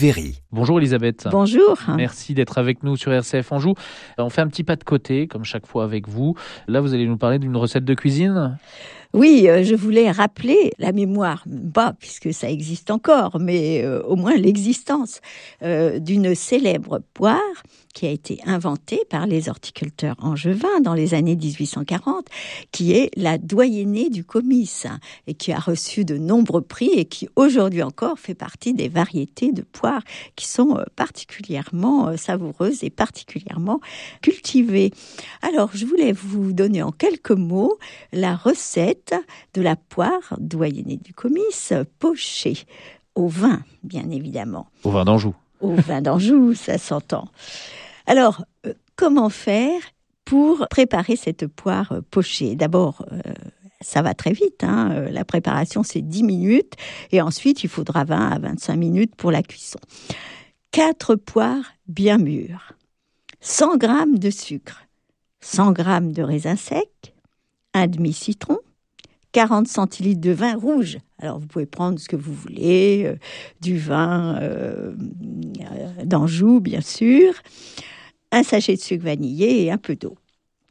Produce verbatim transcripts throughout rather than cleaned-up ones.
Véry. Bonjour Elisabeth. Bonjour. Merci d'être avec nous sur R C F Anjou. On fait un petit pas de côté, comme chaque fois avec vous. Là, vous allez nous parler d'une recette de cuisine ? Oui, euh, je voulais rappeler la mémoire, pas puisque ça existe encore, mais euh, au moins l'existence euh, d'une célèbre poire qui a été inventée par les horticulteurs angevins dans les années dix-huit cent quarante, qui est la doyennée du comice et qui a reçu de nombreux prix et qui aujourd'hui encore fait partie des variétés de poires qui sont particulièrement savoureuses et particulièrement cultivées. Alors, je voulais vous donner en quelques mots la recette de la poire doyennée du comice pochée au vin, bien évidemment. Au vin d'Anjou. Au vin d'Anjou, ça s'entend. Alors, euh, comment faire pour préparer cette poire pochée ? D'abord, euh, ça va très vite. Hein. La préparation, c'est dix minutes. Et ensuite, il faudra vingt à vingt-cinq minutes pour la cuisson. Quatre poires bien mûres. cent grammes de sucre. cent grammes de raisin sec. Un demi-citron. quarante centilitres de vin rouge. Alors, vous pouvez prendre ce que vous voulez. Euh, du vin euh, d'Anjou, bien sûr. Un sachet de sucre vanillé et un peu d'eau.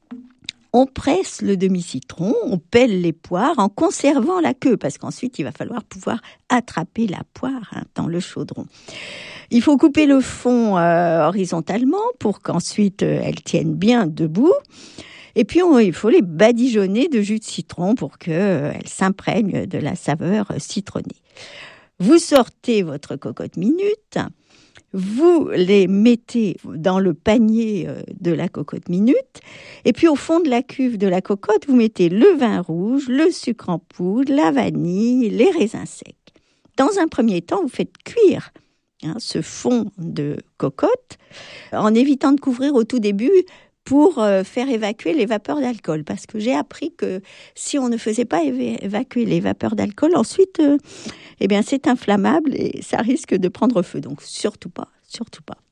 On presse le demi-citron, on pèle les poires en conservant la queue, parce qu'ensuite, il va falloir pouvoir attraper la poire hein, dans le chaudron. Il faut couper le fond euh, horizontalement pour qu'ensuite, euh, elle tienne bien debout. Et puis, on, il faut les badigeonner de jus de citron pour qu'elles euh, s'imprègnent de la saveur citronnée. Vous sortez votre cocotte minute. Vous les mettez dans le panier de la cocotte minute et puis au fond de la cuve de la cocotte, vous mettez le vin rouge, le sucre en poudre, la vanille, les raisins secs. Dans un premier temps, vous faites cuire hein, ce fond de cocotte en évitant de couvrir au tout début pour euh, faire évacuer les vapeurs d'alcool. Parce que j'ai appris que si on ne faisait pas éva- évacuer les vapeurs d'alcool, ensuite, euh, eh bien, c'est inflammable et ça risque de prendre feu. Donc, surtout pas, surtout pas.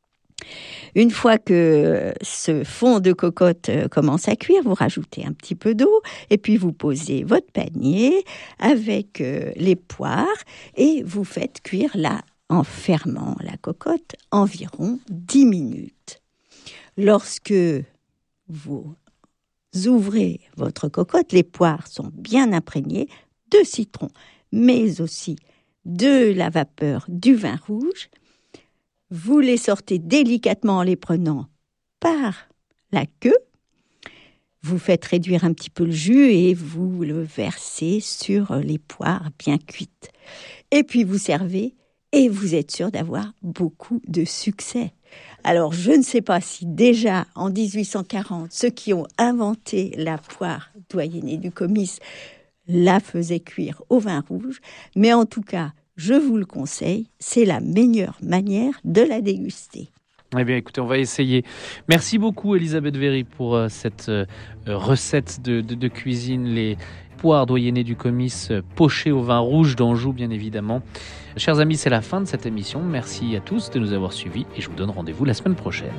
Une fois que ce fond de cocotte euh, commence à cuire, vous rajoutez un petit peu d'eau et puis vous posez votre panier avec euh, les poires et vous faites cuire là, en fermant la cocotte, environ dix minutes. Lorsque vous ouvrez votre cocotte, les poires sont bien imprégnées de citron, mais aussi de la vapeur du vin rouge. Vous les sortez délicatement en les prenant par la queue. Vous faites réduire un petit peu le jus et vous le versez sur les poires bien cuites. Et puis vous servez et vous êtes sûr d'avoir beaucoup de succès. Alors, je ne sais pas si déjà, en dix-huit cent quarante, ceux qui ont inventé la poire doyennée du comice la faisaient cuire au vin rouge, mais en tout cas, je vous le conseille, c'est la meilleure manière de la déguster. Eh bien, écoutez, on va essayer. Merci beaucoup, Elisabeth Véry, pour euh, cette euh, recette de, de, de cuisine, les poires doyennées du comice euh, pochées au vin rouge d'Anjou, bien évidemment. Chers amis, c'est la fin de cette émission. Merci à tous de nous avoir suivis et je vous donne rendez-vous la semaine prochaine.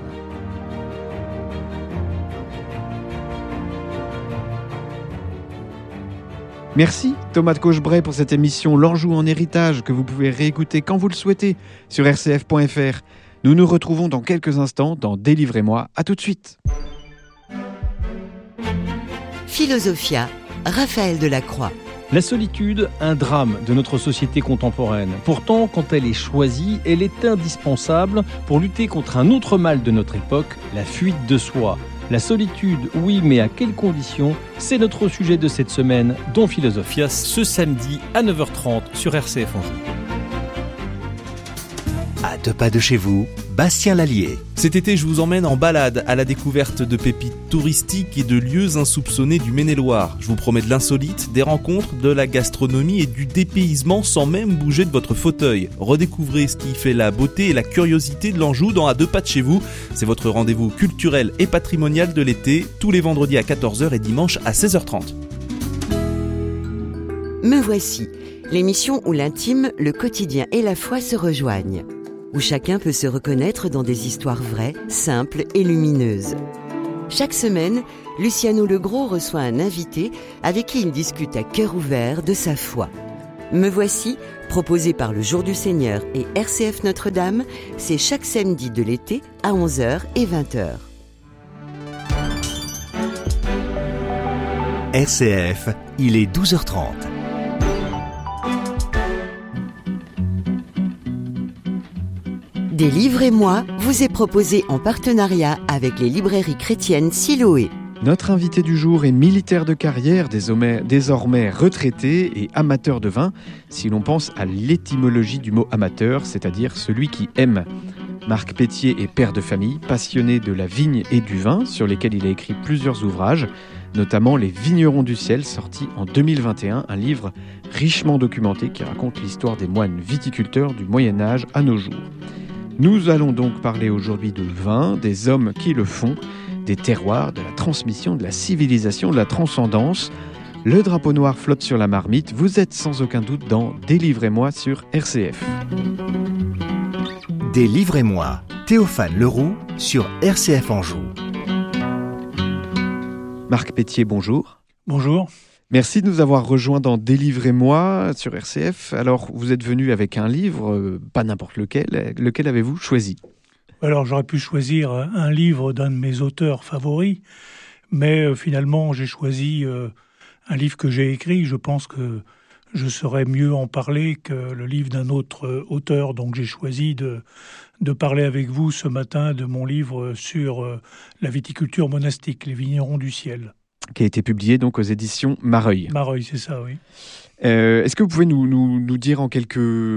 Merci Thomas de Cochebray pour cette émission L'Anjou en héritage que vous pouvez réécouter quand vous le souhaitez sur r c f point f r. Nous nous retrouvons dans quelques instants dans Délivrez-moi. À tout de suite. Philosophia, Raphaël Delacroix. La solitude, un drame de notre société contemporaine. Pourtant, quand elle est choisie, elle est indispensable pour lutter contre un autre mal de notre époque, la fuite de soi. La solitude, oui, mais à quelles conditions ? C'est notre sujet de cette semaine dans Philosophia, ce samedi à neuf heures trente sur R C F Anjou. À deux pas de chez vous, Bastien Lallier. Cet été, je vous emmène en balade à la découverte de pépites touristiques et de lieux insoupçonnés du Maine-et-Loire. Je vous promets de l'insolite, des rencontres, de la gastronomie et du dépaysement sans même bouger de votre fauteuil. Redécouvrez ce qui fait la beauté et la curiosité de l'Anjou dans À deux pas de chez vous. C'est votre rendez-vous culturel et patrimonial de l'été, tous les vendredis à quatorze heures et dimanche à seize heures trente. Me voici, l'émission où l'intime, le quotidien et la foi se rejoignent. Où chacun peut se reconnaître dans des histoires vraies, simples et lumineuses. Chaque semaine, Luciano Legros reçoit un invité avec qui il discute à cœur ouvert de sa foi. Me voici, proposé par le Jour du Seigneur et R C F Notre-Dame, c'est chaque samedi de l'été à onze heures et vingt heures. R C F, il est douze heures trente. Délivrez-moi vous est proposé en partenariat avec les librairies chrétiennes Siloé. Notre invité du jour est militaire de carrière, désormais retraité et amateur de vin, si l'on pense à l'étymologie du mot amateur, c'est-à-dire celui qui aime. Marc Pétier est père de famille, passionné de la vigne et du vin, sur lesquels il a écrit plusieurs ouvrages, notamment Les Vignerons du ciel, sorti en deux mille vingt et un, un livre richement documenté qui raconte l'histoire des moines viticulteurs du Moyen-Âge à nos jours. Nous allons donc parler aujourd'hui de vin, des hommes qui le font, des terroirs, de la transmission, de la civilisation, de la transcendance. Le drapeau noir flotte sur la marmite. Vous êtes sans aucun doute dans Délivrez-moi sur R C F. Délivrez-moi, Théophane Leroux sur R C F Anjou. Marc Pétier, bonjour. Bonjour. Merci de nous avoir rejoints dans Délivrez-moi sur R C F. Alors, vous êtes venu avec un livre, euh, pas n'importe lequel. Lequel avez-vous choisi ? Alors, j'aurais pu choisir un livre d'un de mes auteurs favoris, mais euh, finalement, j'ai choisi euh, un livre que j'ai écrit. Je pense que je saurais mieux en parler que le livre d'un autre euh, auteur. Donc, j'ai choisi de, de parler avec vous ce matin de mon livre sur euh, la viticulture monastique, Les Vignerons du ciel. Qui a été publié donc aux éditions Mareuil. Mareuil, c'est ça, oui. Euh, est-ce que vous pouvez nous, nous, nous dire en quelques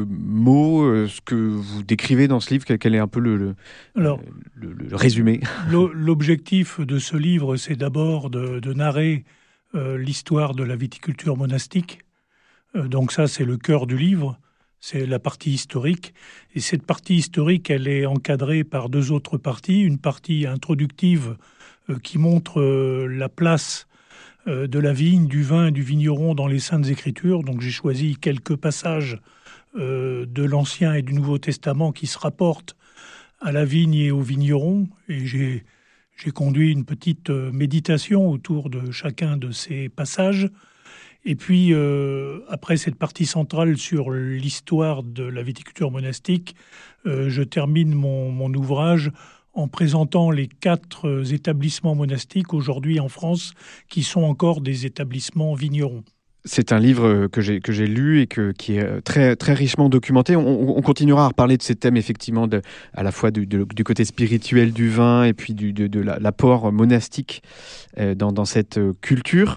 mots euh, ce que vous décrivez dans ce livre, quel, quel est un peu le, le, Alors, le, le, le résumé ? L'objectif de ce livre, c'est d'abord de, de narrer euh, l'histoire de la viticulture monastique. Euh, donc ça, c'est le cœur du livre, c'est la partie historique. Et cette partie historique, elle est encadrée par deux autres parties. Une partie introductive euh, qui montre euh, la place de la vigne, du vin et du vigneron dans les Saintes Écritures. Donc j'ai choisi quelques passages euh, de l'Ancien et du Nouveau Testament qui se rapportent à la vigne et au vigneron. Et j'ai, j'ai conduit une petite méditation autour de chacun de ces passages. Et puis, euh, après cette partie centrale sur l'histoire de la viticulture monastique, euh, je termine mon, mon ouvrage en présentant les quatre établissements monastiques aujourd'hui en France qui sont encore des établissements vignerons. C'est un livre que j'ai, que j'ai lu et que, qui est très, très richement documenté. On, on continuera à reparler de ces thèmes, effectivement, de, à la fois du, de, du côté spirituel du vin et puis du, de, de l'apport monastique dans, dans cette culture.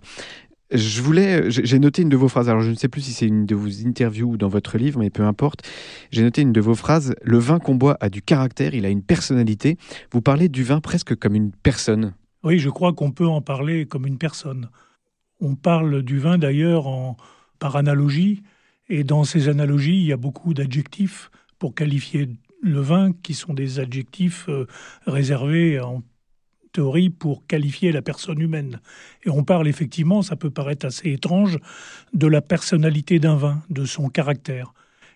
Je voulais, j'ai noté une de vos phrases, alors je ne sais plus si c'est une de vos interviews ou dans votre livre, mais peu importe. J'ai noté une de vos phrases, « Le vin qu'on boit a du caractère, il a une personnalité ». Vous parlez du vin presque comme une personne. Oui, je crois qu'on peut en parler comme une personne. On parle du vin d'ailleurs en, par analogie, et dans ces analogies, il y a beaucoup d'adjectifs pour qualifier le vin, qui sont des adjectifs euh, réservés en théorie pour qualifier la personne humaine. Et on parle effectivement, ça peut paraître assez étrange, de la personnalité d'un vin, de son caractère.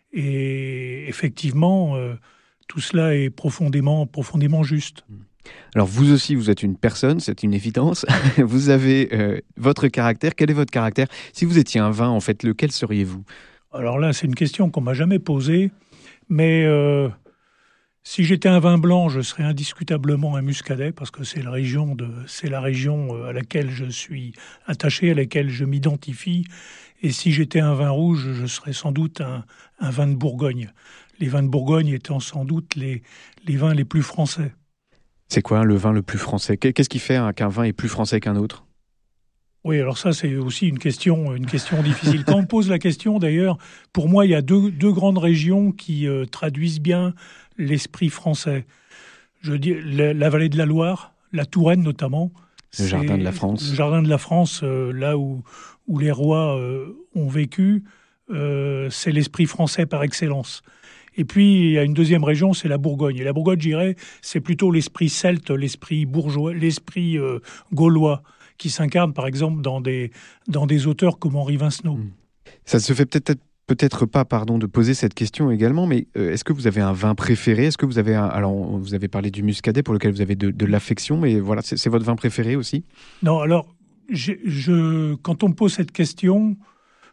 Et effectivement, euh, tout cela est profondément, profondément juste. Alors vous aussi, vous êtes une personne, c'est une évidence. Vous avez euh, votre caractère. Quel est votre caractère ? Si vous étiez un vin, en fait, lequel seriez-vous ? Alors là, c'est une question qu'on m'a jamais posée, mais... Euh, Si j'étais un vin blanc, je serais indiscutablement un muscadet, parce que c'est la région, de, c'est la région à laquelle je suis attaché, à laquelle je m'identifie. Et si j'étais un vin rouge, je serais sans doute un, un vin de Bourgogne. Les vins de Bourgogne étant sans doute les, les vins les plus français. C'est quoi le vin le plus français ? Qu'est-ce qui fait qu'un vin est plus français qu'un autre ? Oui, alors ça, c'est aussi une question, une question difficile. Quand on pose la question, d'ailleurs, pour moi, il y a deux, deux grandes régions qui euh, traduisent bien l'esprit français. Je dis la, la vallée de la Loire, la Touraine notamment. Le jardin de la France. Le jardin de la France, euh, là où, où les rois euh, ont vécu, euh, c'est l'esprit français par excellence. Et puis, il y a une deuxième région, c'est la Bourgogne. Et la Bourgogne, je dirais, c'est plutôt l'esprit celte, l'esprit bourgeois, l'esprit euh, gaulois, qui s'incarne, par exemple, dans des, dans des auteurs comme Henri Vincenot. Ça se fait peut-être peut-être pas, pardon, de poser cette question également, mais euh, est-ce que vous avez un vin préféré ? Est-ce que vous avez un... Alors, vous avez parlé du muscadet pour lequel vous avez de, de l'affection, mais voilà, c'est, c'est votre vin préféré aussi ? Non, alors, je, je, quand on me pose cette question,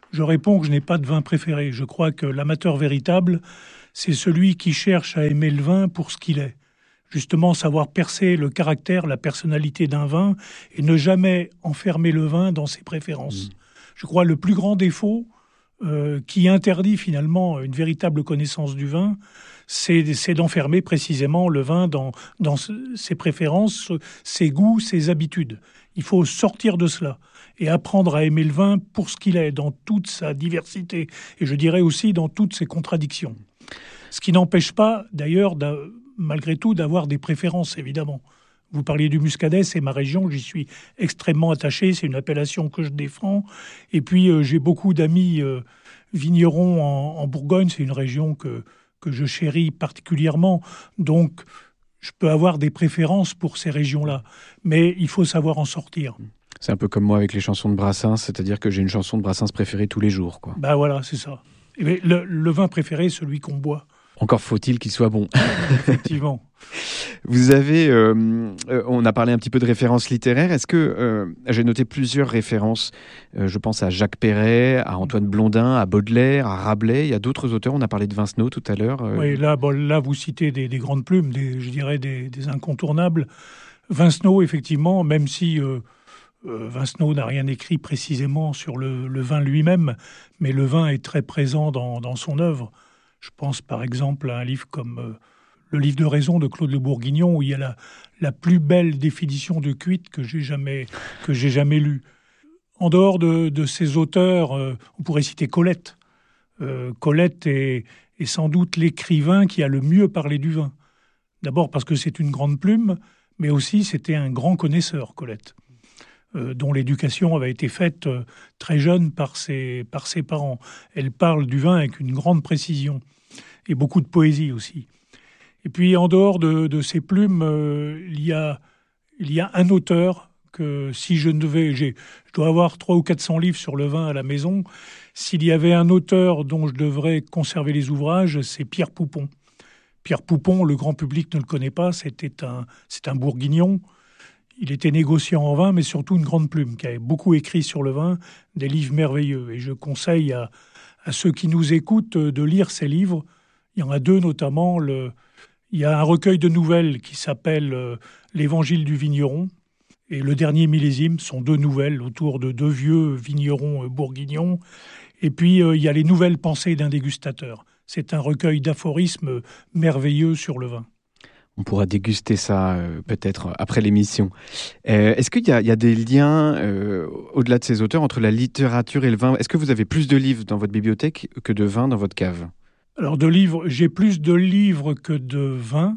je réponds que je n'ai pas de vin préféré. Je crois que l'amateur véritable, c'est celui qui cherche à aimer le vin pour ce qu'il est. Justement, savoir percer le caractère, la personnalité d'un vin et ne jamais enfermer le vin dans ses préférences. Mmh. Je crois le plus grand défaut euh, qui interdit finalement une véritable connaissance du vin, c'est, c'est d'enfermer précisément le vin dans, dans ses préférences, ses goûts, ses habitudes. Il faut sortir de cela et apprendre à aimer le vin pour ce qu'il est, dans toute sa diversité, et je dirais aussi dans toutes ses contradictions. Ce qui n'empêche pas, d'ailleurs, malgré tout, d'avoir des préférences, évidemment. Vous parliez du Muscadet, c'est ma région, j'y suis extrêmement attaché, c'est une appellation que je défends. Et puis, euh, j'ai beaucoup d'amis euh, vignerons en, en Bourgogne, c'est une région que, que je chéris particulièrement. Donc, je peux avoir des préférences pour ces régions-là, mais il faut savoir en sortir. C'est un peu comme moi avec les chansons de Brassens, c'est-à-dire que j'ai une chanson de Brassens préférée tous les jours, quoi. Ben voilà, c'est ça. Et le, le vin préféré, celui qu'on boit. Encore faut-il qu'il soit bon. Effectivement. Vous avez, euh, euh, on a parlé un petit peu de références littéraires. Est-ce que euh, j'ai noté plusieurs références euh, je pense à Jacques Perret, à Antoine Blondin, à Baudelaire, à Rabelais. Il y a d'autres auteurs. On a parlé de Vincenot tout à l'heure. Euh... Oui, là, bon, là, vous citez des, des grandes plumes, des, je dirais des, des incontournables. Vincenot, effectivement, même si euh, euh, Vincenot n'a rien écrit précisément sur le, le vin lui-même, mais le vin est très présent dans, dans son œuvre. Je pense par exemple à un livre comme euh, Le livre de raison de Claude Le Bourguignon, où il y a la, la plus belle définition de cuite que j'ai jamais, que j'ai jamais lue. En dehors de, de ces auteurs, euh, on pourrait citer Colette. Euh, Colette est, est sans doute l'écrivain qui a le mieux parlé du vin. D'abord parce que c'est une grande plume, mais aussi c'était un grand connaisseur, Colette, euh, dont l'éducation avait été faite euh, très jeune par ses, par ses parents. Elle parle du vin avec une grande précision et beaucoup de poésie aussi. Et puis, en dehors de, de ces plumes, euh, il y a, il y a un auteur que, si je ne devais... J'ai, je dois avoir trois ou quatre cents livres sur le vin à la maison. S'il y avait un auteur dont je devrais conserver les ouvrages, c'est Pierre Poupon. Pierre Poupon, le grand public ne le connaît pas, c'était un, c'est un bourguignon. Il était négociant en vin, mais surtout une grande plume, qui avait beaucoup écrit sur le vin, des livres merveilleux. Et je conseille à, à ceux qui nous écoutent de lire ces livres. Il y en a deux notamment. Le, il y a un recueil de nouvelles qui s'appelle euh, « L'Évangile du vigneron ». Et le dernier millésime sont deux nouvelles autour de deux vieux vignerons euh, bourguignons. Et puis, euh, il y a les nouvelles pensées d'un dégustateur. C'est un recueil d'aphorismes merveilleux sur le vin. On pourra déguster ça euh, peut-être après l'émission. Euh, est-ce qu'il y a, il y a des liens, euh, au-delà de ces auteurs, entre la littérature et le vin ? Est-ce que vous avez plus de livres dans votre bibliothèque que de vin dans votre cave ? Alors, de livres, j'ai plus de livres que de vin.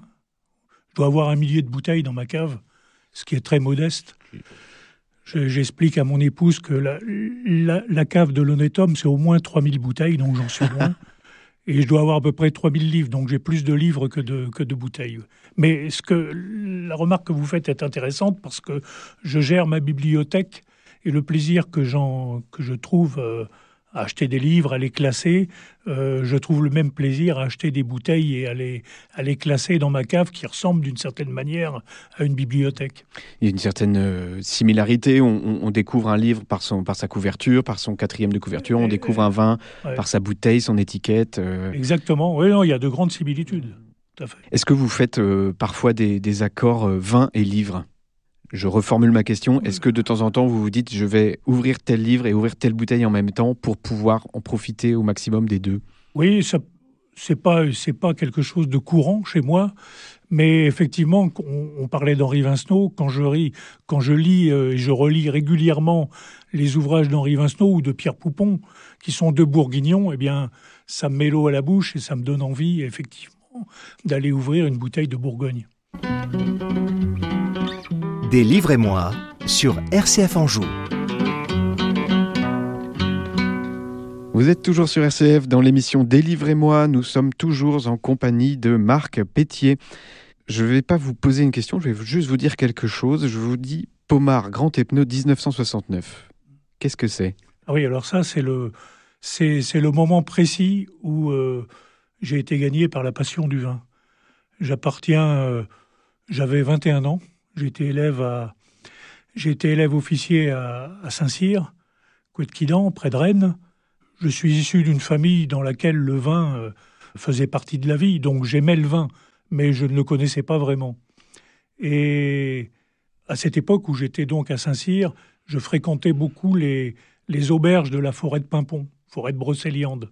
Je dois avoir un millier de bouteilles dans ma cave, ce qui est très modeste. Je, j'explique à mon épouse que la, la, la cave de l'honnête homme, c'est au moins trois mille bouteilles, donc j'en suis loin. Et je dois avoir à peu près trois mille livres, donc j'ai plus de livres que de, que de bouteilles. Mais ce que, la remarque que vous faites est intéressante parce que je gère ma bibliothèque et le plaisir que, j'en, que je trouve euh, à acheter des livres, à les classer, euh, je trouve le même plaisir à acheter des bouteilles et à les, à les classer dans ma cave qui ressemble d'une certaine manière à une bibliothèque. Il y a une certaine euh, similarité. On, on, on découvre un livre par, son, par sa couverture, par son quatrième de couverture. On découvre un vin ouais. par sa bouteille, son étiquette. Euh... Exactement. Oui, non, il y a de grandes similitudes. Tout à fait. Est-ce que vous faites euh, parfois des, des accords euh, vin et livre ? Je reformule ma question. Est-ce que de temps en temps, vous vous dites je vais ouvrir tel livre et ouvrir telle bouteille en même temps pour pouvoir en profiter au maximum des deux ? Oui, ça, c'est pas, c'est pas quelque chose de courant chez moi. Mais effectivement, on, on parlait d'Henri Vincenot. Quand je, ris, quand je lis et euh, je relis régulièrement les ouvrages d'Henri Vincenot ou de Pierre Poupon, qui sont deux bourguignons, eh bien, ça me met l'eau à la bouche et ça me donne envie, effectivement, d'aller ouvrir une bouteille de Bourgogne. Délivrez-moi sur R C F Anjou. Vous êtes toujours sur R C F dans l'émission Délivrez-moi. Nous sommes toujours en compagnie de Marc Pétier. Je ne vais pas vous poser une question, je vais juste vous dire quelque chose. Je vous dis Pommard Grand Epneu dix-neuf cent soixante-neuf. Qu'est-ce que c'est ? Ah oui, alors ça, c'est le, c'est, c'est le moment précis où euh, j'ai été gagné par la passion du vin. J'appartiens, euh, j'avais vingt et un ans. J'ai été élève, à, j'ai été élève officier à, à Saint-Cyr, Couët-Quidan, près de Rennes. je suis issu d'une famille dans laquelle le vin euh, faisait partie de la vie, donc j'aimais le vin, mais je ne le connaissais pas vraiment. Et à cette époque où j'étais donc à Saint-Cyr, je fréquentais beaucoup les, les auberges de la forêt de Pimpon, forêt de Brocéliande.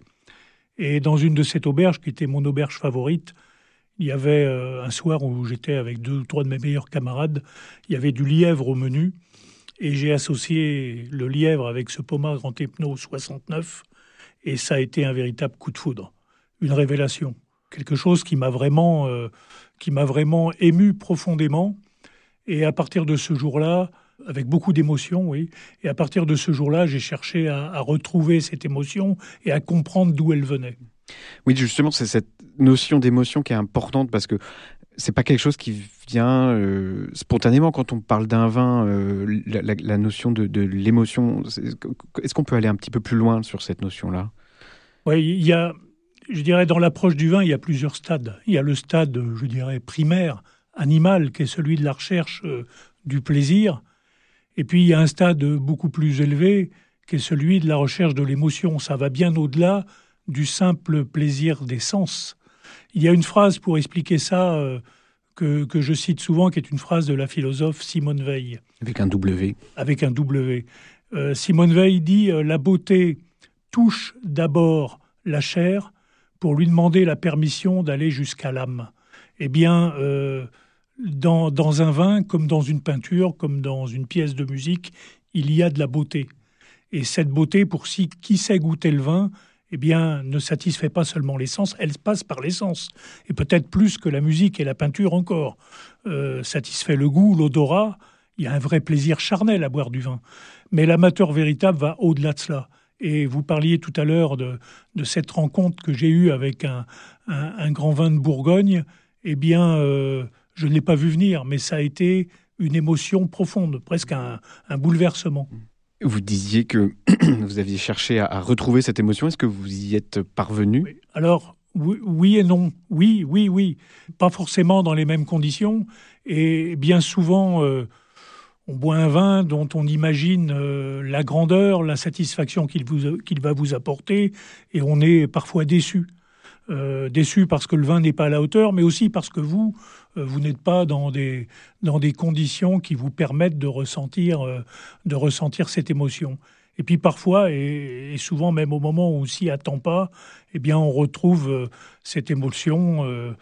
Et dans une de ces auberges, qui était mon auberge favorite, il y avait euh, un soir où j'étais avec deux ou trois de mes meilleurs camarades, il y avait du lièvre au menu, et j'ai associé le lièvre avec ce Pommard Grand Epno soixante-neuf, et ça a été un véritable coup de foudre, une révélation, quelque chose qui m'a vraiment, euh, qui m'a vraiment ému profondément. Et à partir de ce jour-là, avec beaucoup d'émotion, oui, et à partir de ce jour-là, j'ai cherché à, à retrouver cette émotion et à comprendre d'où elle venait. Oui, justement, c'est cette notion d'émotion qui est importante parce que c'est pas quelque chose qui vient euh, spontanément quand on parle d'un vin. Euh, la, la, la notion de, de l'émotion, est-ce qu'on peut aller un petit peu plus loin sur cette notion-là ? Oui, il y a, je dirais, dans l'approche du vin, il y a plusieurs stades. Il y a le stade, je dirais, primaire, animal, qui est celui de la recherche euh, du plaisir. Et puis, il y a un stade beaucoup plus élevé, qui est celui de la recherche de l'émotion. Ça va bien au-delà du simple plaisir des sens. Il y a une phrase pour expliquer ça euh, que, que je cite souvent, qui est une phrase de la philosophe Simone Veil. Avec un W. Avec un W. Euh, Simone Veil dit euh, « La beauté touche d'abord la chair pour lui demander la permission d'aller jusqu'à l'âme. » Eh bien, euh, dans, dans un vin, comme dans une peinture, comme dans une pièce de musique, il y a de la beauté. Et cette beauté, pour si, qui sait goûter le vin, eh bien, ne satisfait pas seulement les sens, elle passe par les sens. Et peut-être plus que la musique et la peinture encore. Euh, satisfait le goût, l'odorat, il y a un vrai plaisir charnel à boire du vin. Mais l'amateur véritable va au-delà de cela. Et vous parliez tout à l'heure de, de cette rencontre que j'ai eue avec un, un, un grand vin de Bourgogne. Eh bien, euh, je ne l'ai pas vu venir, mais ça a été une émotion profonde, presque un, un bouleversement. Vous disiez que vous aviez cherché à, à retrouver cette émotion. Est-ce que vous y êtes parvenu ? Oui. Alors, oui, oui et non. Oui, oui, oui. Pas forcément dans les mêmes conditions. Et bien souvent, euh, on boit un vin dont on imagine euh, la grandeur, la satisfaction qu'il, vous, qu'il va vous apporter, et on est parfois déçu. Euh, déçu parce que le vin n'est pas à la hauteur, mais aussi parce que vous, euh, vous n'êtes pas dans des, dans des conditions qui vous permettent de ressentir, euh, de ressentir cette émotion. Et puis parfois, et, et souvent même au moment où on s'y attend pas, eh bien on retrouve euh, cette émotion euh,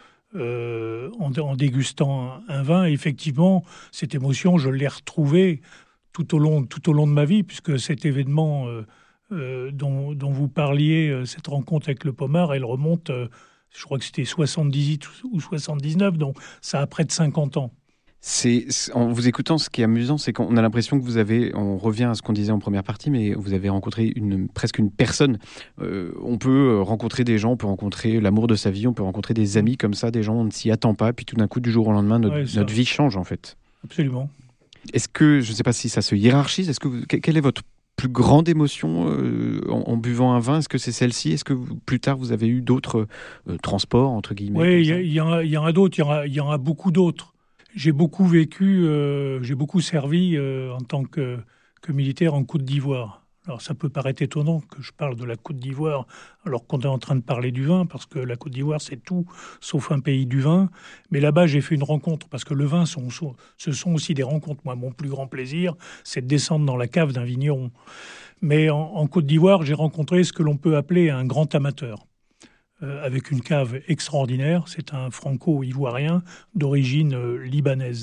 euh, en, en dégustant un, un vin. Et effectivement, cette émotion, je l'ai retrouvée tout au long, tout au long de ma vie, puisque cet événement... Euh, Euh, dont, dont vous parliez, euh, cette rencontre avec le Pommard, elle remonte, euh, je crois que c'était soixante-dix-huit ou soixante-dix-neuf, donc ça a près de cinquante ans. C'est, en vous écoutant, ce qui est amusant, c'est qu'on a l'impression que vous avez, on revient à ce qu'on disait en première partie, mais vous avez rencontré une, presque une personne. Euh, on peut rencontrer des gens, on peut rencontrer l'amour de sa vie, on peut rencontrer des amis comme ça, des gens, on ne s'y attend pas, puis tout d'un coup, du jour au lendemain, notre, Ouais, notre vie change en fait. Absolument. Est-ce que, je ne sais pas si ça se hiérarchise, est-ce que vous, quelle est votre plus grande émotion euh, en, en buvant un vin? Est-ce que c'est celle-ci? Est-ce que vous, plus tard, vous avez eu d'autres euh, transports, entre guillemets? Oui, il y, y, y en a d'autres, il y, en a, y en a beaucoup d'autres. J'ai beaucoup vécu, euh, j'ai beaucoup servi euh, en tant que, que militaire en Côte d'Ivoire. Alors ça peut paraître étonnant que je parle de la Côte d'Ivoire alors qu'on est en train de parler du vin, parce que la Côte d'Ivoire, c'est tout sauf un pays du vin. Mais là-bas, j'ai fait une rencontre, parce que le vin, sont, ce sont aussi des rencontres. Moi, mon plus grand plaisir, c'est de descendre dans la cave d'un vigneron. Mais en, en Côte d'Ivoire, j'ai rencontré ce que l'on peut appeler un grand amateur, euh, avec une cave extraordinaire. C'est un franco-ivoirien d'origine euh, libanaise.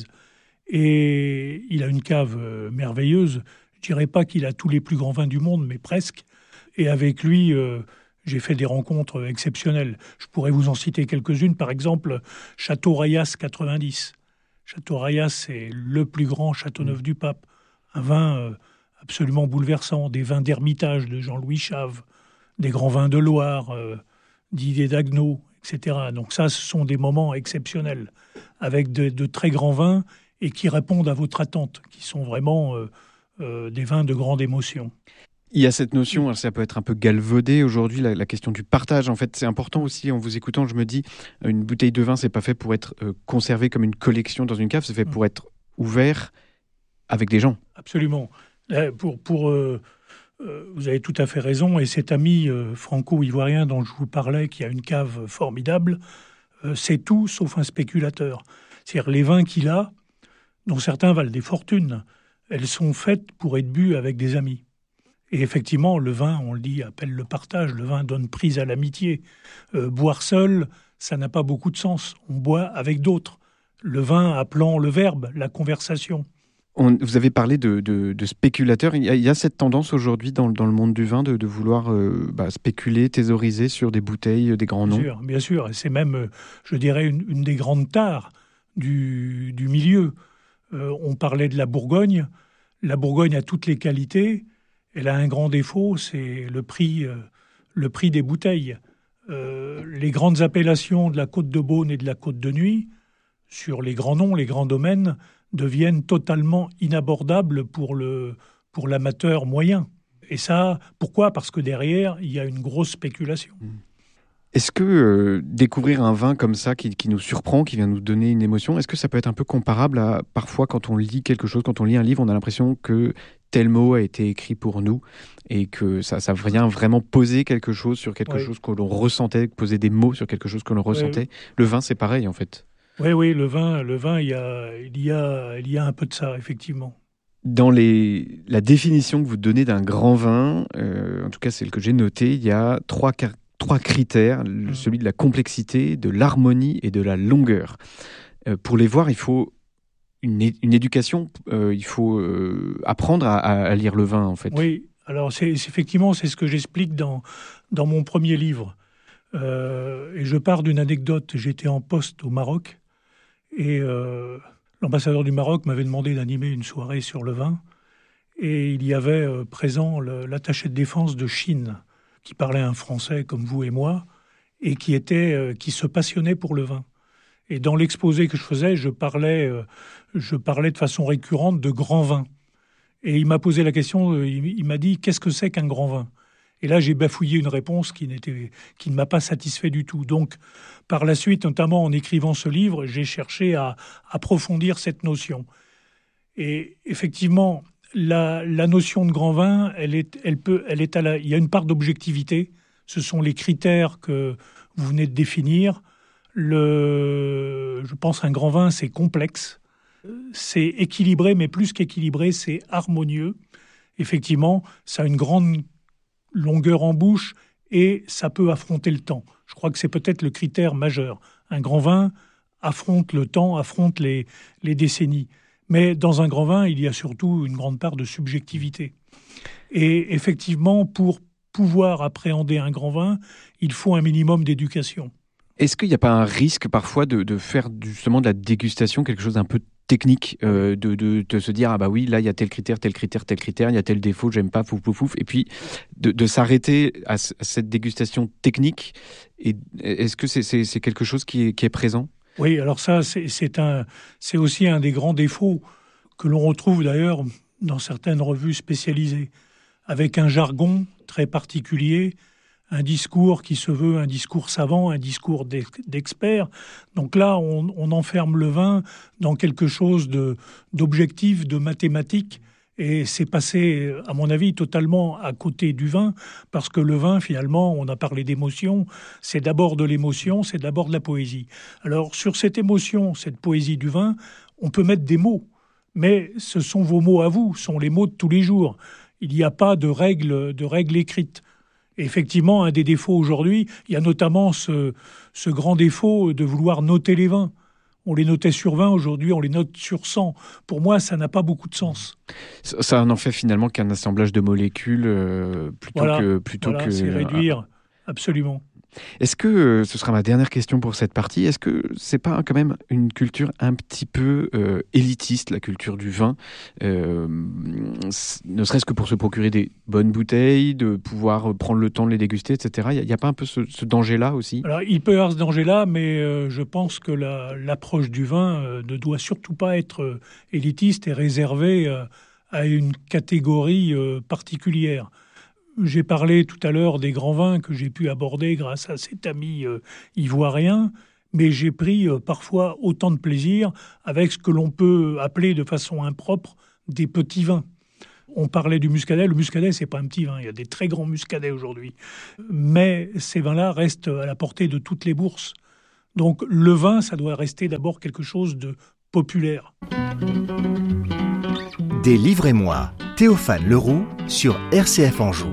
Et il a une cave euh, merveilleuse. Je dirais pas qu'il a tous les plus grands vins du monde, mais presque. Et avec lui, euh, j'ai fait des rencontres exceptionnelles. Je pourrais vous en citer quelques-unes. Par exemple, Château Rayas quatre-vingt-dix. Château Rayas, c'est le plus grand Châteauneuf du Pape. Un vin euh, absolument bouleversant. Des vins d'Hermitage de Jean-Louis Chave. Des grands vins de Loire, euh, d'Idée d'Agneau, et cetera. Donc ça, ce sont des moments exceptionnels. Avec de, de très grands vins et qui répondent à votre attente. Qui sont vraiment... Euh, Euh, des vins de grande émotion. Il y a cette notion, ça peut être un peu galvaudé aujourd'hui, la, la question du partage. En fait, c'est important aussi, en vous écoutant, je me dis, une bouteille de vin, c'est pas fait pour être euh, conservé comme une collection dans une cave, c'est fait pour être ouvert avec des gens. Absolument. Euh, pour, pour, euh, euh, vous avez tout à fait raison. Et cet ami euh, franco-ivoirien dont je vous parlais, qui a une cave formidable, euh, c'est tout sauf un spéculateur. C'est-à-dire les vins qu'il a, dont certains valent des fortunes, elles sont faites pour être bues avec des amis. Et effectivement, le vin, on le dit, appelle le partage. Le vin donne prise à l'amitié. Euh, boire seul, ça n'a pas beaucoup de sens. On boit avec d'autres. Le vin appelant le verbe, la conversation. On, vous avez parlé de, de, de spéculateurs. Il y, a, il y a cette tendance aujourd'hui dans, dans le monde du vin de, de vouloir euh, bah, spéculer, thésauriser sur des bouteilles, des grands noms. Bien sûr, bien sûr. Et c'est même, je dirais, une, une des grandes tares du, du milieu. Euh, on parlait de la Bourgogne. La Bourgogne a toutes les qualités. Elle a un grand défaut, c'est le prix, euh, le prix des bouteilles. Euh, les grandes appellations de la Côte de Beaune et de la Côte de Nuit, sur les grands noms, les grands domaines, deviennent totalement inabordables pour, le, pour l'amateur moyen. Et ça, pourquoi ? Parce que derrière, il y a une grosse spéculation. Est-ce que euh, découvrir un vin comme ça, qui, qui nous surprend, qui vient nous donner une émotion, est-ce que ça peut être un peu comparable à, parfois, quand on lit quelque chose, quand on lit un livre, on a l'impression que tel mot a été écrit pour nous et que ça, ça vient vraiment poser quelque chose sur quelque oui. chose que l'on ressentait, poser des mots sur quelque chose que l'on ressentait. Oui, oui. Le vin, c'est pareil, en fait. Oui, oui, le vin, le vin, il y a, il y a, il y a un peu de ça, effectivement. Dans les, la définition que vous donnez d'un grand vin, euh, en tout cas celle que j'ai notée, il y a trois, trois critères, mmh. celui de la complexité, de l'harmonie et de la longueur. Euh, pour les voir, il faut une, é- une éducation, euh, il faut euh, apprendre à, à lire le vin, en fait. Oui, alors c'est, c'est effectivement, c'est ce que j'explique dans, dans mon premier livre. Euh, et je pars d'une anecdote. J'étais en poste au Maroc et euh, l'ambassadeur du Maroc m'avait demandé d'animer une soirée sur le vin. Et il y avait euh, présent le, l'attaché de défense de Chine, qui parlait un français comme vous et moi, et qui, était, euh, qui se passionnait pour le vin. Et dans l'exposé que je faisais, je parlais, euh, je parlais de façon récurrente de grand vin. Et il m'a posé la question, euh, il, il m'a dit « Qu'est-ce que c'est qu'un grand vin ?» Et là, j'ai bafouillé une réponse qui, n'était, qui ne m'a pas satisfait du tout. Donc, par la suite, notamment en écrivant ce livre, j'ai cherché à approfondir cette notion. Et effectivement, la, la notion de grand vin, elle est, elle peut, elle est à la, il y a une part d'objectivité. Ce sont les critères que vous venez de définir. Le, je pense qu'un grand vin, c'est complexe, c'est équilibré, mais plus qu'équilibré, c'est harmonieux. Effectivement, ça a une grande longueur en bouche et ça peut affronter le temps. Je crois que c'est peut-être le critère majeur. Un grand vin affronte le temps, affronte les, les décennies. Mais dans un grand vin, il y a surtout une grande part de subjectivité. Et effectivement, pour pouvoir appréhender un grand vin, il faut un minimum d'éducation. Est-ce qu'il n'y a pas un risque parfois de, de faire justement de la dégustation quelque chose d'un peu technique, euh, de, de, de se dire ah bah oui, là il y a tel critère, tel critère, tel critère, il y a tel défaut, j'aime pas, fouf fouf fouf, et puis de, de s'arrêter à, à cette dégustation technique. Et est-ce que c'est, c'est, c'est quelque chose qui est, qui est présent ? Oui, alors ça c'est, c'est, un, c'est aussi un des grands défauts que l'on retrouve d'ailleurs dans certaines revues spécialisées, avec un jargon très particulier, un discours qui se veut un discours savant, un discours d'expert. Donc là, on, on enferme le vin dans quelque chose de, d'objectif, de mathématique. Et c'est passé, à mon avis, totalement à côté du vin, parce que le vin, finalement, on a parlé d'émotion, c'est d'abord de l'émotion, c'est d'abord de la poésie. Alors, sur cette émotion, cette poésie du vin, on peut mettre des mots, mais ce sont vos mots à vous, ce sont les mots de tous les jours. Il n'y a pas de règles, de règles écrites. Et effectivement, un des défauts aujourd'hui, il y a notamment ce, ce grand défaut de vouloir noter les vins. On les notait sur vingt, aujourd'hui on les note sur cent. Pour moi, ça n'a pas beaucoup de sens. Ça, ça n'en fait finalement qu'un assemblage de molécules euh, plutôt voilà, que... Plutôt voilà, que c'est réduire, absolument. Est-ce que, euh, ce sera ma dernière question pour cette partie, est-ce que c'est pas quand même une culture un petit peu euh, élitiste, la culture du vin, euh, ne serait-ce que pour se procurer des bonnes bouteilles, de pouvoir prendre le temps de les déguster, et cetera. Il n'y a, a pas un peu ce, ce danger-là aussi ? Alors, il peut y avoir ce danger-là, mais euh, je pense que la, l'approche du vin euh, ne doit surtout pas être euh, élitiste et réservée euh, à une catégorie euh, particulière. J'ai parlé tout à l'heure des grands vins que j'ai pu aborder grâce à cet ami euh, ivoirien, mais j'ai pris euh, parfois autant de plaisir avec ce que l'on peut appeler de façon impropre des petits vins. on parlait du muscadet. Le muscadet, c'est pas un petit vin. Il y a des très grands muscadets aujourd'hui. Mais ces vins-là restent à la portée de toutes les bourses. Donc le vin, ça doit rester d'abord quelque chose de populaire. Délivrez-moi, Théophane Leroux sur R C F Anjou.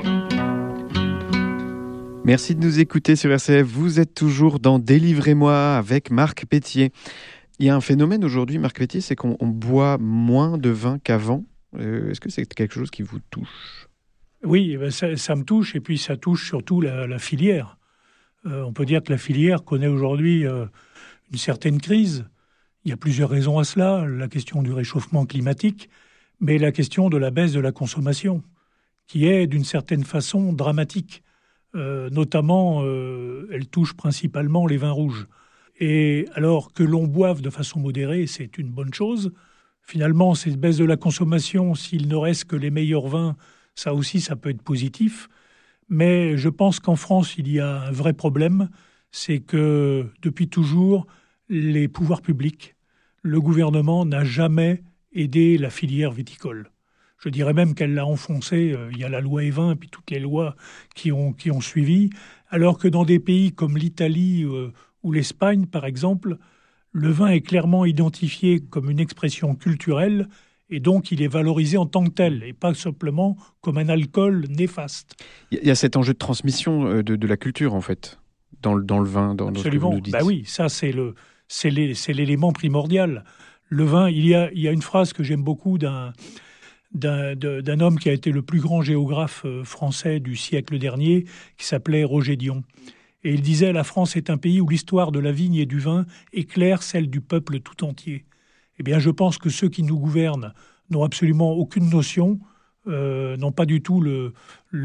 Merci de nous écouter sur R C F. Vous êtes toujours dans Délivrez-moi avec Marc Pétier. Il y a un phénomène aujourd'hui, Marc Pétier, c'est qu'on on boit moins de vin qu'avant. Euh, est-ce que c'est quelque chose qui vous touche ? Oui, ben ça, ça me touche, et puis ça touche surtout la, la filière. Euh, on peut dire que la filière connaît aujourd'hui euh, une certaine crise. Il y a plusieurs raisons à cela. La question du réchauffement climatique, mais la question de la baisse de la consommation, qui est d'une certaine façon dramatique. Euh, notamment, euh, elle touche principalement les vins rouges. Et alors que l'on boive de façon modérée, c'est une bonne chose. Finalement, cette baisse de la consommation, s'il ne reste que les meilleurs vins, ça aussi, ça peut être positif. Mais je pense qu'en France, il y a un vrai problème. C'est que depuis toujours, les pouvoirs publics, le gouvernement n'a jamais aidé la filière viticole. Je dirais même qu'elle l'a enfoncée. Il y a la loi Evin et puis toutes les lois qui ont, qui ont suivi. Alors que dans des pays comme l'Italie euh, ou l'Espagne, par exemple, le vin est clairement identifié comme une expression culturelle et donc il est valorisé en tant que tel et pas simplement comme un alcool néfaste. Il y a cet enjeu de transmission de, de la culture, en fait, dans le, dans le vin, dans, dans ce que vous nous dites. Bah oui, ça c'est, le, c'est, les, c'est l'élément primordial. Le vin, il y a, il y a une phrase que j'aime beaucoup d'un, d'un, d'un homme qui a été le plus grand géographe français du siècle dernier, qui s'appelait Roger Dion. Et il disait « La France est un pays où l'histoire de la vigne et du vin éclaire celle du peuple tout entier ». Eh bien, je pense que ceux qui nous gouvernent n'ont absolument aucune notion, euh, n'ont pas du tout le,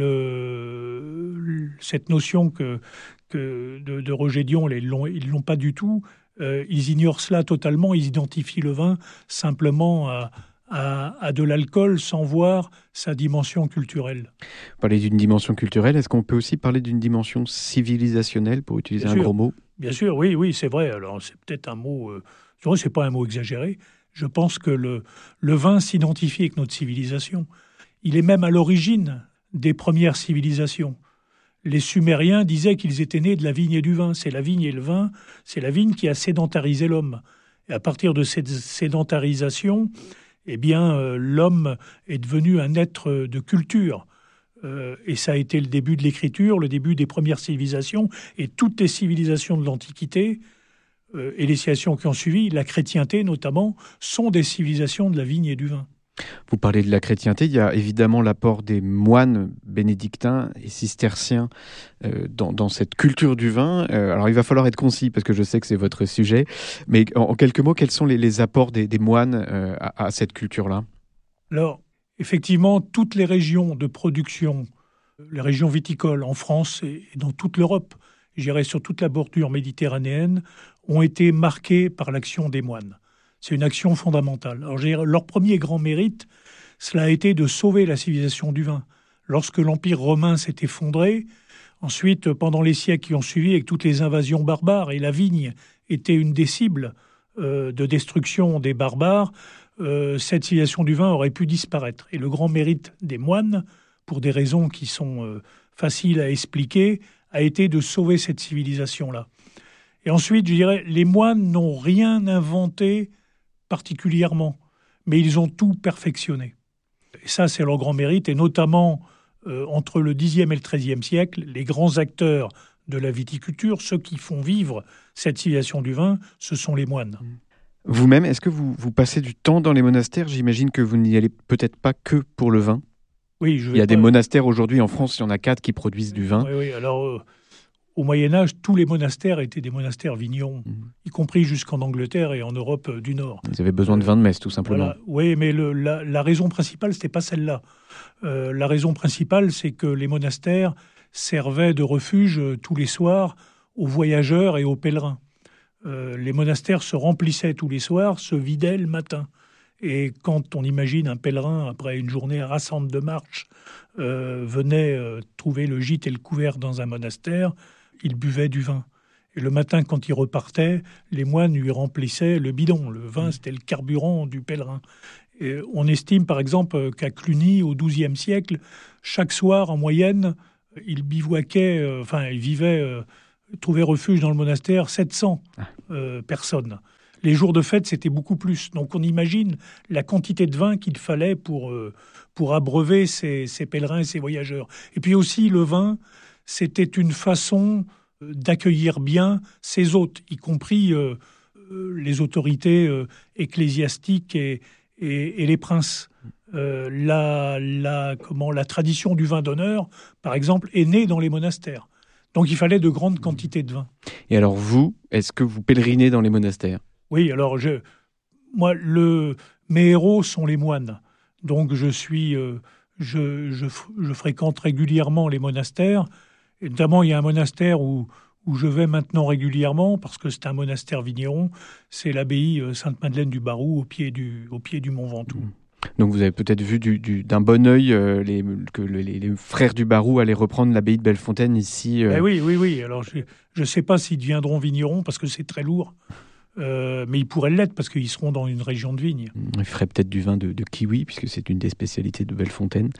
le, cette notion que, que de, de Roger Dion, ils l'ont, ils l'ont pas du tout. Euh, ils ignorent cela totalement, ils identifient le vin simplement à... À, à de l'alcool sans voir sa dimension culturelle. Parler d'une dimension culturelle, est-ce qu'on peut aussi parler d'une dimension civilisationnelle, pour utiliser Bien un sûr. gros mot ? Bien sûr, oui, oui, c'est vrai. Alors, c'est peut-être un mot... Euh, c'est pas un mot exagéré. Je pense que le, le vin s'identifie avec notre civilisation. Il est même à l'origine des premières civilisations. Les Sumériens disaient qu'ils étaient nés de la vigne et du vin. C'est la vigne et le vin, c'est la vigne qui a sédentarisé l'homme. Et à partir de cette sédentarisation... eh bien, euh, l'homme est devenu un être de culture. Euh, et ça a été le début de l'écriture, le début des premières civilisations. Et toutes les civilisations de l'Antiquité, euh, et les civilisations qui ont suivi, la chrétienté notamment, sont des civilisations de la vigne et du vin. Vous parlez de la chrétienté, il y a évidemment l'apport des moines bénédictins et cisterciens euh, dans, dans cette culture du vin. Euh, alors il va falloir être concis parce que je sais que c'est votre sujet, mais en, en quelques mots, quels sont les, les apports des, des moines euh, à, à cette culture-là ? Alors, effectivement, toutes les régions de production, les régions viticoles en France et dans toute l'Europe, je dirais sur toute la bordure méditerranéenne, ont été marquées par l'action des moines. C'est une action fondamentale. Alors, leur premier grand mérite, cela a été de sauver la civilisation du vin. Lorsque l'Empire romain s'est effondré, ensuite, pendant les siècles qui ont suivi, avec toutes les invasions barbares, et la vigne était une des cibles euh, de destruction des barbares, euh, cette civilisation du vin aurait pu disparaître. Et le grand mérite des moines, pour des raisons qui sont euh, faciles à expliquer, a été de sauver cette civilisation-là. Et ensuite, je dirais, les moines n'ont rien inventé particulièrement, mais ils ont tout perfectionné. Et ça, c'est leur grand mérite, et notamment euh, entre le dixième et le treizième siècle, les grands acteurs de la viticulture, ceux qui font vivre cette civilisation du vin, ce sont les moines. Vous-même, est-ce que vous, vous passez du temps dans les monastères ? J'imagine que vous n'y allez peut-être pas que pour le vin. Oui, je vais il y a pas... des monastères aujourd'hui en France, il y en a quatre qui produisent du vin. Oui, oui, alors... Euh... Au Moyen-Âge, tous les monastères étaient des monastères vignerons, mmh. y compris jusqu'en Angleterre et en Europe du Nord. Ils avaient besoin de vin de messe, tout simplement. Voilà. Oui, mais le, la, la raison principale, ce n'était pas celle-là. Euh, la raison principale, c'est que les monastères servaient de refuge tous les soirs aux voyageurs et aux pèlerins. Euh, les monastères se remplissaient tous les soirs, se vidaient le matin. Et quand on imagine un pèlerin, après une journée harassante de marche, euh, venait euh, trouver le gîte et le couvert dans un monastère, il buvait du vin. Et le matin, quand il repartait, les moines lui remplissaient le bidon. Le vin, c'était le carburant du pèlerin. Et on estime par exemple qu'à Cluny, au douzième siècle, chaque soir, en moyenne, il bivouaquait, euh, enfin, il vivait, euh, trouvait refuge dans le monastère sept cents euh, personnes. Les jours de fête, c'était beaucoup plus. Donc on imagine la quantité de vin qu'il fallait pour, euh, pour abreuver ces, ces pèlerins et ces voyageurs. Et puis aussi, le vin, c'était une façon d'accueillir bien ses hôtes, y compris euh, les autorités euh, ecclésiastiques et, et, et les princes. Euh, la, la, comment, la tradition du vin d'honneur, par exemple, est née dans les monastères. Donc il fallait de grandes quantités de vin. Et alors vous, est-ce que vous pèlerinez dans les monastères ? Oui, alors je, moi, le, mes héros sont les moines. Donc je suis, euh, je, je, je fréquente régulièrement les monastères. Et notamment, il y a un monastère où, où je vais maintenant régulièrement, parce que c'est un monastère vigneron, c'est l'abbaye Sainte-Madeleine du Barou, au pied du, au pied du Mont Ventoux. Donc vous avez peut-être vu du, du, d'un bon œil euh, les, que les, les frères du Barou allaient reprendre l'abbaye de Bellefontaine ici. Euh... Eh oui, oui, oui. Alors je ne sais pas s'ils deviendront vignerons, parce que c'est très lourd. Euh, mais ils pourraient l'être parce qu'ils seront dans une région de vigne. Ils feraient peut-être du vin de, de kiwi, puisque c'est une des spécialités de Bellefontaine.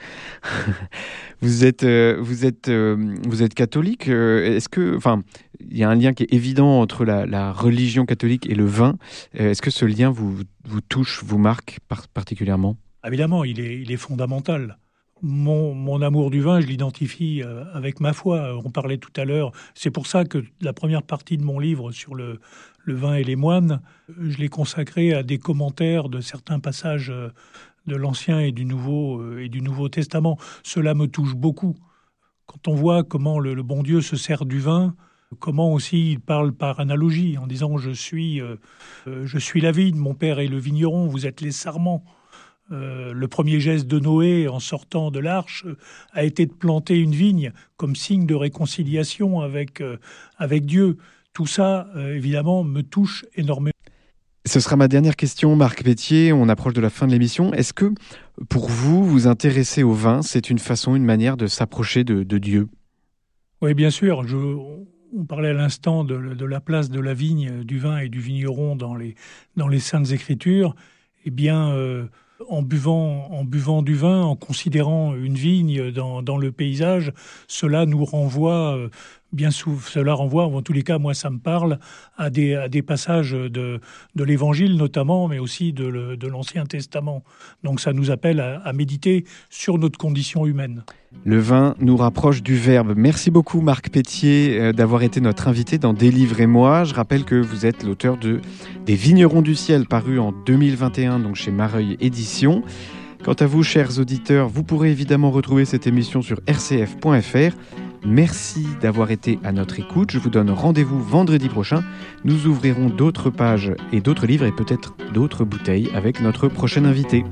vous êtes, euh, vous êtes, euh, vous êtes catholique. Euh, est-ce que, enfin, il y a un lien qui est évident entre la, la religion catholique et le vin. Euh, est-ce que ce lien vous, vous touche, vous marque par, particulièrement ? Évidemment, il est, il est fondamental. Mon, mon amour du vin, je l'identifie euh, avec ma foi. On parlait tout à l'heure. C'est pour ça que la première partie de mon livre sur le, le vin et les moines, je l'ai consacrée à des commentaires de certains passages euh, de l'Ancien et du Nouveau, euh, et du Nouveau Testament. Cela me touche beaucoup. Quand on voit comment le, le bon Dieu se sert du vin, comment aussi il parle par analogie, en disant « je suis, euh, euh, je suis la vigne, mon père est le vigneron, vous êtes les sarments ». Euh, le premier geste de Noé en sortant de l'arche euh, a été de planter une vigne comme signe de réconciliation avec, euh, avec Dieu. Tout ça, euh, évidemment, me touche énormément. Ce sera ma dernière question, Marc Pétier. On approche de la fin de l'émission. Est-ce que, pour vous, vous intéresser au vin, c'est une façon, une manière de s'approcher de, de Dieu ? Oui, bien sûr. Je, on parlait à l'instant de, de la place de la vigne, du vin et du vigneron dans les, dans les Saintes Écritures. Eh bien... Euh, En buvant, en buvant du vin, en considérant une vigne dans, dans le paysage, cela nous renvoie, euh, bien souvent, cela renvoie, en tous les cas, moi ça me parle, à des, à des passages de, de l'Évangile notamment, mais aussi de, le, de l'Ancien Testament. Donc ça nous appelle à, à méditer sur notre condition humaine. Le vin nous rapproche du Verbe. Merci beaucoup Marc Pétier euh, d'avoir été notre invité dans Délivrez-moi. Je rappelle que vous êtes l'auteur de Des Vignerons du Ciel, paru en deux mille vingt et un, donc chez Mareuil Éditions. Quant à vous, chers auditeurs, vous pourrez évidemment retrouver cette émission sur r c f point f r. Merci d'avoir été à notre écoute. Je vous donne rendez-vous vendredi prochain. Nous ouvrirons d'autres pages et d'autres livres et peut-être d'autres bouteilles avec notre prochain invité.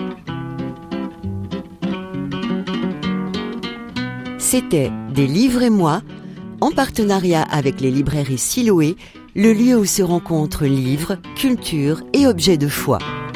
C'était Délivrez-moi, en partenariat avec les librairies Siloé, le lieu où se rencontrent livres, culture et objets de foi.